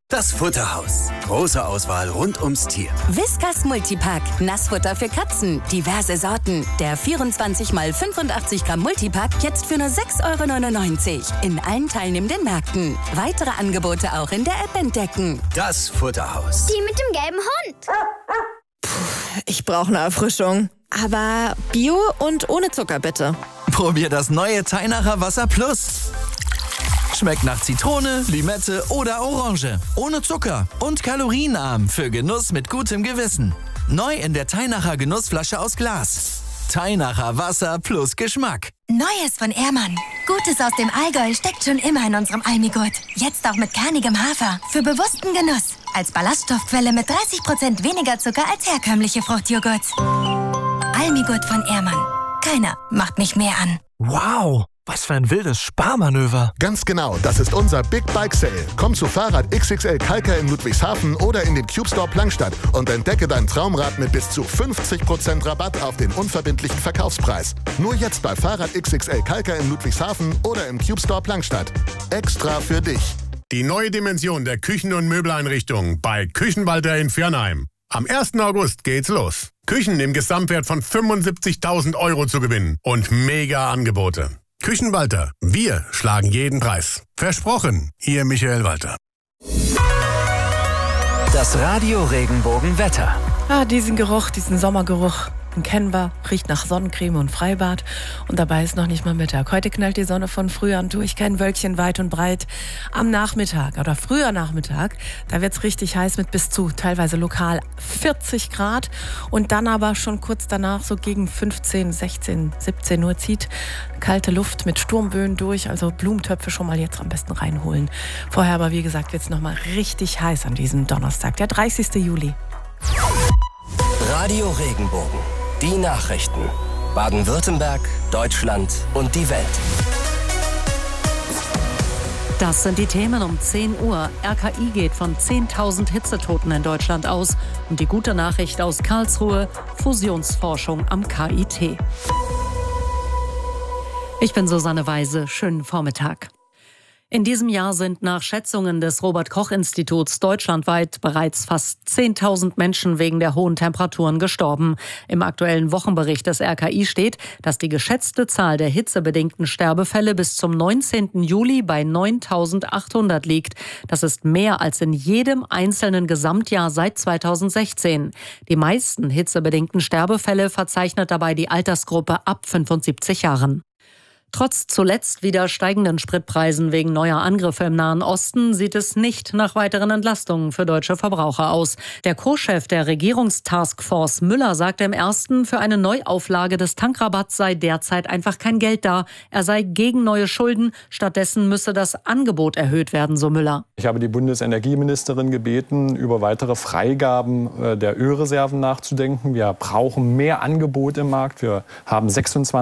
Das Futterhaus. Große Auswahl rund ums Tier. Whiskas Multipack. Nassfutter für Katzen. Diverse Sorten. Der 24 x 85 Gramm Multipack jetzt für nur 6,99 € in allen teilnehmenden Märkten. Weitere Angebote auch in der App entdecken. Das Futterhaus. Die mit dem gelben Hund. Ich brauche eine Erfrischung. Aber Bio und ohne Zucker bitte. Probier das neue Teinacher Wasser Plus. Schmeckt nach Zitrone, Limette oder Orange. Ohne Zucker und kalorienarm für Genuss mit gutem Gewissen. Neu in der Teinacher Genussflasche aus Glas. Teinacher Wasser plus Geschmack. Neues von Ehrmann. Gutes aus dem Allgäu steckt schon immer in unserem Almigurt. Jetzt auch mit kernigem Hafer. Für bewussten Genuss. Als Ballaststoffquelle mit 30% weniger Zucker als herkömmliche Fruchtjoghurts. Almigurt von Ehrmann. Keiner macht mich mehr an. Wow, was für ein wildes Sparmanöver. Ganz genau, das ist unser Big Bike Sale. Komm zu Fahrrad XXL Kalka in Ludwigshafen oder in den Cube Store Plankstadt und entdecke dein Traumrad mit bis zu 50% Rabatt auf den unverbindlichen Verkaufspreis. Nur jetzt bei Fahrrad XXL Kalka in Ludwigshafen oder im Cube Store Plankstadt. Extra für dich. Die neue Dimension der Küchen- und Möbeleinrichtungen bei Küchenwalter in Viernheim. Am 1. August geht's los. Küchen im Gesamtwert von 75.000 € zu gewinnen und mega Angebote. Küchenwalter, wir schlagen jeden Preis. Versprochen, Ihr Michael Walter. Das Radio Regenbogen-Wetter. Diesen Geruch, diesen Sommergeruch, den kennen wir. Riecht nach Sonnencreme und Freibad. Und dabei ist noch nicht mal Mittag. Heute knallt die Sonne von früh an durch. Kein Wölkchen weit und breit. Am Nachmittag oder früher Nachmittag, da wird's richtig heiß mit bis zu teilweise lokal 40 Grad. Und dann aber schon kurz danach, so gegen 15, 16, 17 Uhr zieht kalte Luft mit Sturmböen durch. Also Blumentöpfe schon mal jetzt am besten reinholen. Vorher aber, wie gesagt, wird's noch mal richtig heiß an diesem Donnerstag, der 30. Juli. Radio Regenbogen. Die Nachrichten. Baden-Württemberg, Deutschland und die Welt. Das sind die Themen um 10 Uhr. RKI geht von 10.000 Hitzetoten in Deutschland aus. Und die gute Nachricht aus Karlsruhe: Fusionsforschung am KIT. Ich bin Susanne Weise. Schönen Vormittag. In diesem Jahr sind nach Schätzungen des Robert-Koch-Instituts deutschlandweit bereits fast 10.000 Menschen wegen der hohen Temperaturen gestorben. Im aktuellen Wochenbericht des RKI steht, dass die geschätzte Zahl der hitzebedingten Sterbefälle bis zum 19. Juli bei 9.800 liegt. Das ist mehr als in jedem einzelnen Gesamtjahr seit 2016. Die meisten hitzebedingten Sterbefälle verzeichnet dabei die Altersgruppe ab 75 Jahren. Trotz zuletzt wieder steigenden Spritpreisen wegen neuer Angriffe im Nahen Osten sieht es nicht nach weiteren Entlastungen für deutsche Verbraucher aus. Der Co-Chef der Regierungstaskforce Müller sagte im Ersten, für eine Neuauflage des Tankrabatts sei derzeit einfach kein Geld da. Er sei gegen neue Schulden. Stattdessen müsse das Angebot erhöht werden, so Müller. Ich habe die Bundesenergieministerin gebeten, über weitere Freigaben der Ölreserven nachzudenken. Wir brauchen mehr Angebot im Markt. Wir haben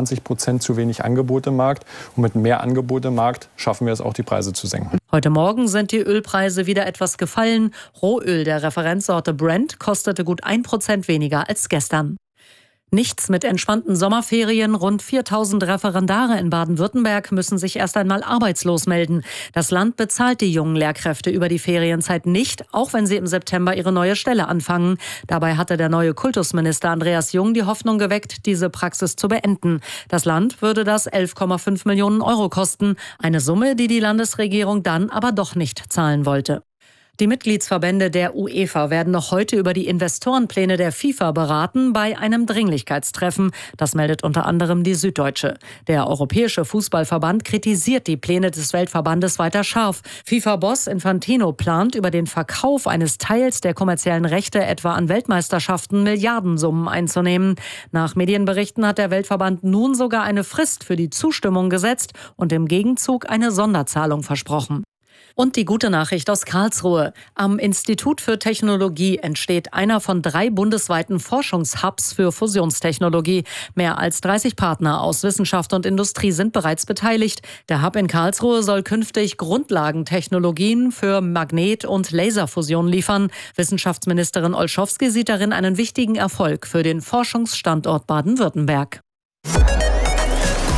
26% zu wenig Angebot im Markt. Und mit mehr Angebot im Markt schaffen wir es auch, die Preise zu senken. Heute Morgen sind die Ölpreise wieder etwas gefallen. Rohöl der Referenzsorte Brent kostete gut 1% weniger als gestern. Nichts mit entspannten Sommerferien. Rund 4.000 Referendare in Baden-Württemberg müssen sich erst einmal arbeitslos melden. Das Land bezahlt die jungen Lehrkräfte über die Ferienzeit nicht, auch wenn sie im September ihre neue Stelle anfangen. Dabei hatte der neue Kultusminister Andreas Jung die Hoffnung geweckt, diese Praxis zu beenden. Das Land würde das 11,5 Millionen € kosten. Eine Summe, die die Landesregierung dann aber doch nicht zahlen wollte. Die Mitgliedsverbände der UEFA werden noch heute über die Investorenpläne der FIFA beraten bei einem Dringlichkeitstreffen. Das meldet unter anderem die Süddeutsche. Der Europäische Fußballverband kritisiert die Pläne des Weltverbandes weiter scharf. FIFA-Boss Infantino plant, über den Verkauf eines Teils der kommerziellen Rechte etwa an Weltmeisterschaften Milliardensummen einzunehmen. Nach Medienberichten hat der Weltverband nun sogar eine Frist für die Zustimmung gesetzt und im Gegenzug eine Sonderzahlung versprochen. Und die gute Nachricht aus Karlsruhe. Am Institut für Technologie entsteht einer von 3 bundesweiten Forschungshubs für Fusionstechnologie. Mehr als 30 Partner aus Wissenschaft und Industrie sind bereits beteiligt. Der Hub in Karlsruhe soll künftig Grundlagentechnologien für Magnet- und Laserfusion liefern. Wissenschaftsministerin Olschowski sieht darin einen wichtigen Erfolg für den Forschungsstandort Baden-Württemberg.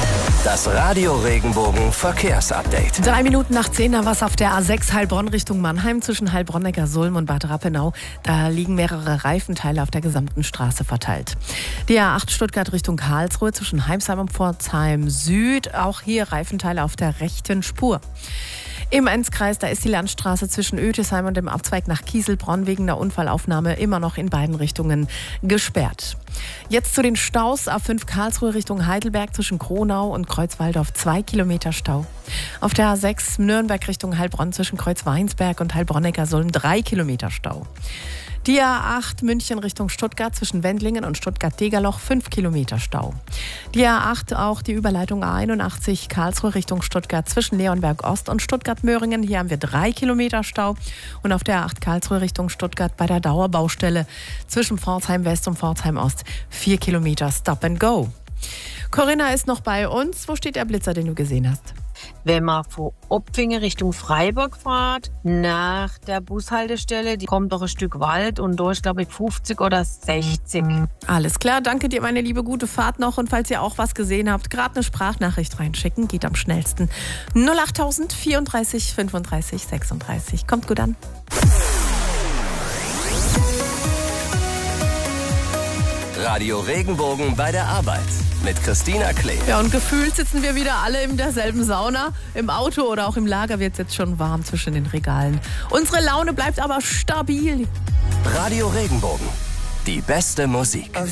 Das Radio Regenbogen Verkehrsupdate. 3 Minuten nach 10 Uhr was auf der A6 Heilbronn Richtung Mannheim zwischen Heilbronn, Neckarsulm und Bad Rappenau. Da liegen mehrere Reifenteile auf der gesamten Straße verteilt. Die A8 Stuttgart Richtung Karlsruhe zwischen Heimsheim und Pforzheim Süd. Auch hier Reifenteile auf der rechten Spur. Im Enzkreis, da ist die Landstraße zwischen Oetesheim und dem Abzweig nach Kieselbronn wegen der Unfallaufnahme immer noch in beiden Richtungen gesperrt. Jetzt zu den Staus. A5 Karlsruhe Richtung Heidelberg zwischen Kronau und Kreuzwaldorf 2 Kilometer Stau. Auf der A6 Nürnberg Richtung Heilbronn zwischen Kreuzweinsberg und Heilbronn-Neckarsulm 3 Kilometer Stau. Die A8 München Richtung Stuttgart zwischen Wendlingen und Stuttgart-Degerloch 5 Kilometer Stau. Die A8 auch die Überleitung A81 Karlsruhe Richtung Stuttgart zwischen Leonberg Ost und Stuttgart-Möhringen. Hier haben wir 3 Kilometer Stau. Und auf der A8 Karlsruhe Richtung Stuttgart bei der Dauerbaustelle zwischen Pforzheim West und Pforzheim Ost 4 Kilometer Stop and Go. Corinna ist noch bei uns. Wo steht der Blitzer, den du gesehen hast? Wenn man von Opfingen Richtung Freiburg fährt, nach der Bushaltestelle, die kommt doch ein Stück Wald und da ist, glaube ich, 50 oder 60. Alles klar, danke dir, meine liebe, gute Fahrt noch. Und falls ihr auch was gesehen habt, gerade eine Sprachnachricht reinschicken, geht am schnellsten. 08000 34 35 36. Kommt gut an. Radio Regenbogen bei der Arbeit mit Christina Klee. Ja, und gefühlt sitzen wir wieder alle in derselben Sauna. Im Auto oder auch im Lager wird es jetzt schon warm zwischen den Regalen. Unsere Laune bleibt aber stabil. Radio Regenbogen, die beste Musik.